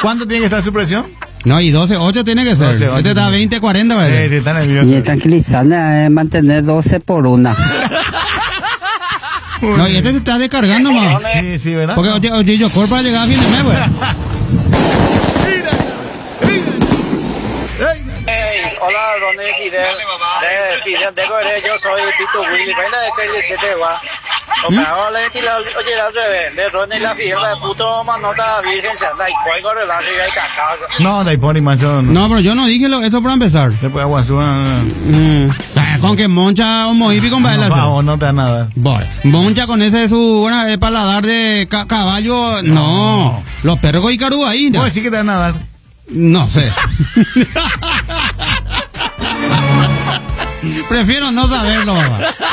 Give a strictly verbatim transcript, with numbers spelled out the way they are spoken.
¿Cuánto tiene que estar su presión? No, y doce, ocho tiene que ser. doce, ocho. Este está veinte, cuarenta, ¿verdad? Sí, sí, está nervioso. Y el tranquilizante es mantener doce por una. No, y este se está descargando más. Sí, sí, ¿verdad? Porque oye, oye, yo corro para llegar a fin de mes, güey. Hey, hola, Ronnie Fidel. De Fidel, de Corea, yo soy Pito Willy. Venga, de que le siete va. O me hago la entidad, oye, al revés. De Ronnie la Fidel, de puto manota virgen, se anda y cuelgo de la ciudad y cacao. No, de pony macho. No, No, pero yo no dije lo, eso para empezar. después aguazúa. Mm. O sea, con que moncha o mojipi con baila. No, no te da nada. Bueno, moncha con ese su bueno, eh, paladar de ca caballo, no. no. Los perros y carú ahí. Pues sí que te da nada. No sé. Prefiero no saberlo, mamá.